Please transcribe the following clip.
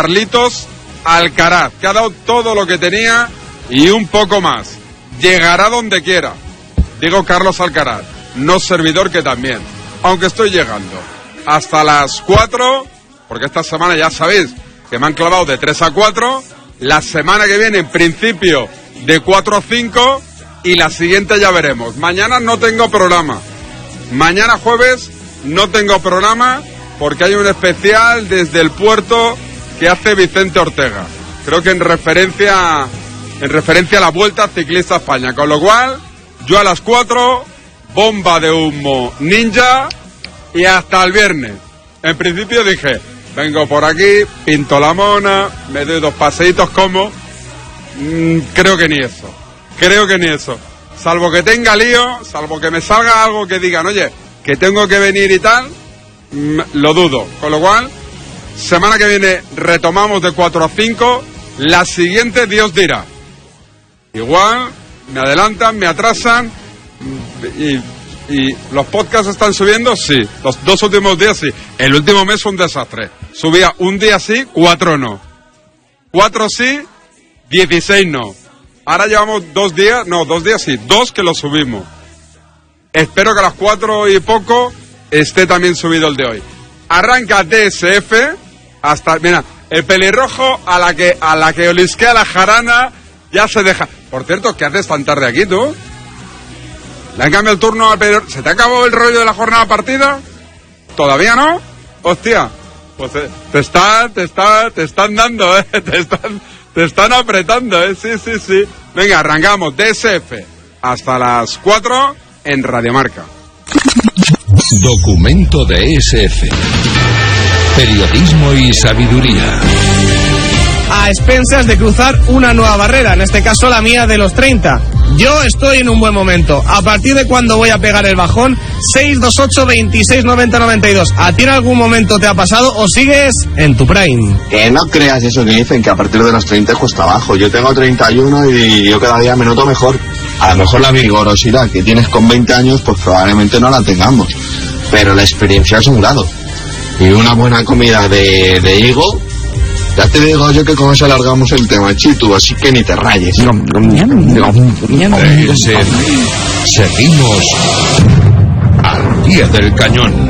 Carlitos Alcaraz, que ha dado todo lo que tenía y un poco más. Llegará donde quiera. Digo Carlos Alcaraz, no servidor, que también. Aunque estoy llegando hasta las 4, porque esta semana ya sabéis que me han clavado de 3 a 4, la semana que viene en principio de 4 a 5 y la siguiente ya veremos. Mañana no tengo programa. Mañana jueves no tengo programa porque hay un especial desde el puerto que hace Vicente Ortega. Creo que en referencia a la Vuelta Ciclista a España. Con lo cual, yo a las 4, bomba de humo ninja y hasta el viernes. En principio dije, vengo por aquí, pinto la mona, me doy 2 paseitos, como... creo que ni eso. Salvo que tenga lío, salvo que me salga algo que digan, oye, que tengo que venir y tal, lo dudo. Con lo cual, semana que viene retomamos de 4 a 5, la siguiente Dios dirá. Igual, me adelantan, me atrasan, y los podcasts están subiendo, sí. Los 2 últimos días, sí. El último mes fue un desastre. Subía un día sí, 4 no. 4 sí, 16 no. Ahora llevamos 2 días, no, 2 días sí, 2 que lo subimos. Espero que a las 4 y poco esté también subido el de hoy. Arranca DSF hasta, mira, el pelirrojo a la que olisquea la jarana ya se deja. Por cierto, ¿qué haces tan tarde aquí tú? ¿Le han cambiado el turno al pelirrojo? ¿Se te acabó el rollo de la jornada partida? ¿Todavía no? Hostia, pues te están dando, te están apretando, sí. Venga, arrancamos DSF hasta las 4 en Radio Marca. Documento de SF. Periodismo y sabiduría. A expensas de cruzar una nueva barrera, en este caso la mía de los 30. Yo estoy en un buen momento. ¿A partir de cuándo voy a pegar el bajón? 628 26 90 92. ¿A ti en algún momento te ha pasado o sigues en tu prime? Que no creas eso que dicen, que a partir de los 30 cuesta abajo. Yo tengo 31 y yo cada día me noto mejor. A lo mejor la vigorosidad que tienes con 20 años, pues probablemente no la tengamos. Pero la experiencia es un grado. Y una buena comida de higo... Ya te digo yo que con eso alargamos el tema, Chitu, así que ni te rayes. Seguimos al pie del cañón.